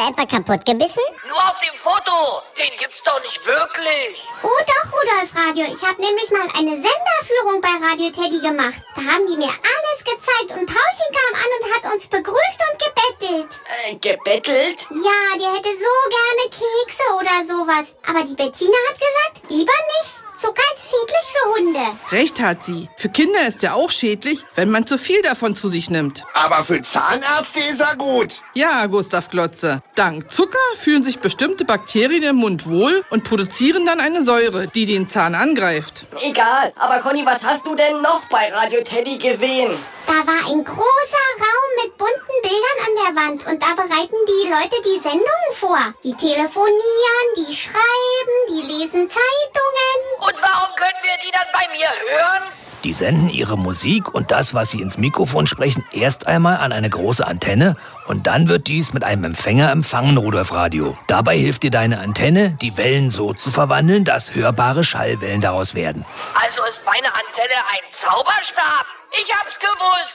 etwa kaputt gebissen? Nur auf dem Foto. Den gibt's doch nicht wirklich. Oh doch, Rudolf Radio. Ich habe nämlich mal eine Senderführung bei Radio Teddy gemacht. Da haben die mir alles gezeigt und Paulchen kam an und hat uns begrüßt und gebettelt. Gebettelt? Ja, die hätte so gerne Kekse oder sowas. Aber die Bettina hat gesagt, lieber nicht. Zucker ist schädlich für Hunde. Recht hat sie. Für Kinder ist er auch schädlich, wenn man zu viel davon zu sich nimmt. Aber für Zahnärzte ist er gut. Ja, Gustav Glotze. Dank Zucker fühlen sich bestimmte Bakterien im Mund wohl und produzieren dann eine Säure, die den Zahn angreift. Egal, aber Conny, was hast du denn noch bei Radio Teddy gesehen? Da war ein großer Raum mit bunten Bildern an der Wand und da bereiten die Leute die Sendungen vor. Die telefonieren, die schreiben, die lesen Zeitungen. Und warum können wir die dann bei mir hören? Die senden ihre Musik und das, was sie ins Mikrofon sprechen, erst einmal an eine große Antenne und dann wird dies mit einem Empfänger empfangen, Rudolf Radio. Dabei hilft dir deine Antenne, die Wellen so zu verwandeln, dass hörbare Schallwellen daraus werden. Also ist meine Antenne ein Zauberstab? Ich hab's gewusst.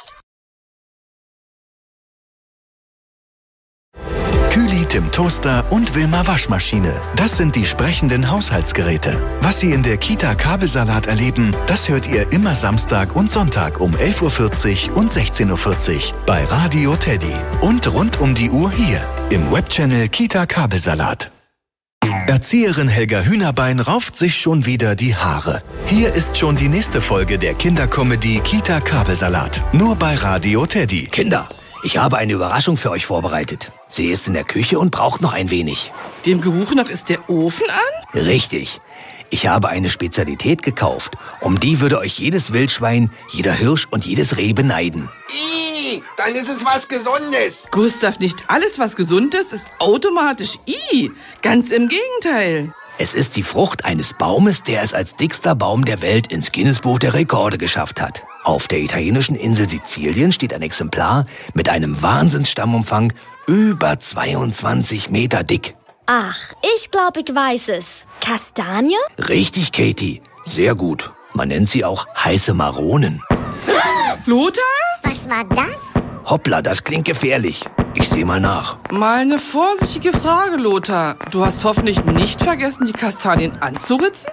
Kühli, Tim Toaster und Wilma Waschmaschine. Das sind die sprechenden Haushaltsgeräte. Was Sie in der Kita Kabelsalat erleben, das hört ihr immer Samstag und Sonntag um 11.40 Uhr und 16.40 Uhr bei Radio Teddy. Und rund um die Uhr hier im Webchannel Kita Kabelsalat. Erzieherin Helga Hühnerbein rauft sich schon wieder die Haare. Hier ist schon die nächste Folge der Kindercomedy Kita Kabelsalat. Nur bei Radio Teddy. Kinder, ich habe eine Überraschung für euch vorbereitet. Sie ist in der Küche und braucht noch ein wenig. Dem Geruch nach ist der Ofen an? Richtig. Ich habe eine Spezialität gekauft. Um die würde euch jedes Wildschwein, jeder Hirsch und jedes Reh beneiden. Dann ist es was Gesundes. Gustav, nicht alles, was gesund ist automatisch Ganz im Gegenteil. Es ist die Frucht eines Baumes, der es als dickster Baum der Welt ins Guinness-Buch der Rekorde geschafft hat. Auf der italienischen Insel Sizilien steht ein Exemplar mit einem Wahnsinnsstammumfang über 22 Meter dick. Ach, ich glaube, ich weiß es. Kastanie? Richtig, Katie. Sehr gut. Man nennt sie auch heiße Maronen. Lothar? Was war das? Hoppla, das klingt gefährlich. Ich sehe mal nach. Mal eine vorsichtige Frage, Lothar. Du hast hoffentlich nicht vergessen, die Kastanien anzuritzen?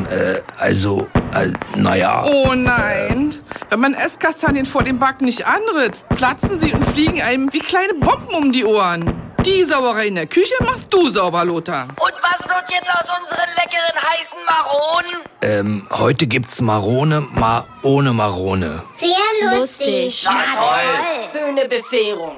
Naja. Oh nein. Wenn man Esskastanien vor dem Backen nicht anritzt, platzen sie und fliegen einem wie kleine Bomben um die Ohren. Die Sauerei in der Küche machst du sauber, Lothar. Und was wird jetzt aus unseren leckeren heißen Maronen? Heute gibt's Marone ohne Marone. Sehr lustig. Na toll. Schöne Besserung.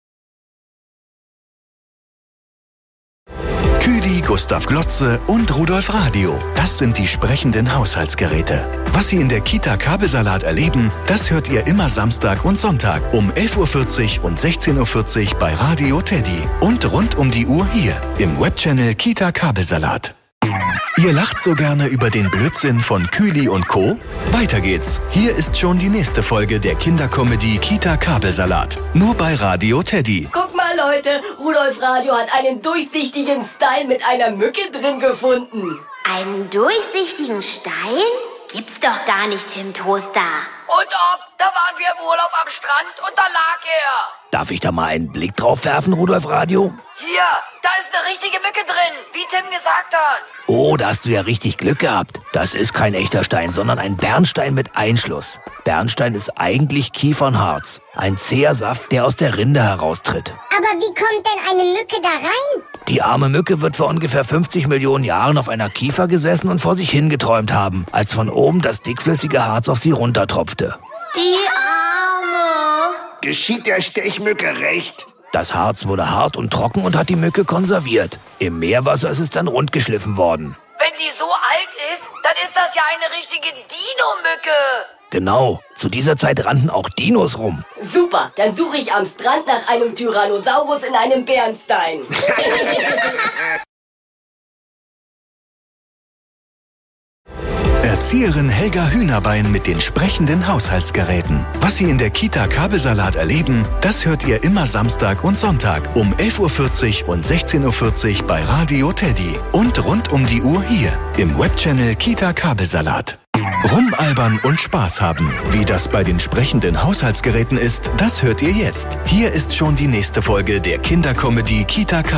Kühli, Gustav Glotze und Rudolf Radio. Das sind die sprechenden Haushaltsgeräte. Was Sie in der Kita Kabelsalat erleben, das hört ihr immer Samstag und Sonntag um 11.40 Uhr und 16.40 Uhr bei Radio Teddy. Und rund um die Uhr hier im Webchannel Kita Kabelsalat. Ihr lacht so gerne über den Blödsinn von Kühli und Co.? Weiter geht's. Hier ist schon die nächste Folge der Kindercomedy Kita Kabelsalat. Nur bei Radio Teddy. Guck mal, Leute, Rudolf Radio hat einen durchsichtigen Stein mit einer Mücke drin gefunden. Einen durchsichtigen Stein? Gibt's doch gar nicht, Tim Toaster. Und ob, da waren wir im Urlaub am Strand und da lag er. Darf ich da mal einen Blick drauf werfen, Rudolf Radio? Hier, da ist eine richtige Mücke drin, wie Tim gesagt hat. Oh, da hast du ja richtig Glück gehabt. Das ist kein echter Stein, sondern ein Bernstein mit Einschluss. Bernstein ist eigentlich Kiefernharz. Ein zäher Saft, der aus der Rinde heraustritt. Aber wie kommt denn eine Mücke da rein? Die arme Mücke wird vor ungefähr 50 Millionen Jahren auf einer Kiefer gesessen und vor sich hingeträumt haben, als von oben das dickflüssige Harz auf sie runtertropfte. Die Arme. Geschieht der Stechmücke recht? Das Harz wurde hart und trocken und hat die Mücke konserviert. Im Meerwasser ist es dann rund geschliffen worden. Wenn die so alt ist, dann ist das ja eine richtige Dino-Mücke. Genau, zu dieser Zeit rannten auch Dinos rum. Super, dann suche ich am Strand nach einem Tyrannosaurus in einem Bernstein. Erzieherin Helga Hühnerbein mit den sprechenden Haushaltsgeräten. Was Sie in der Kita Kabelsalat erleben, das hört ihr immer Samstag und Sonntag um 11.40 Uhr und 16.40 Uhr bei Radio Teddy. Und rund um die Uhr hier im Webchannel Kita Kabelsalat. Rumalbern und Spaß haben. Wie das bei den sprechenden Haushaltsgeräten ist, das hört ihr jetzt. Hier ist schon die nächste Folge der Kindercomedy Kita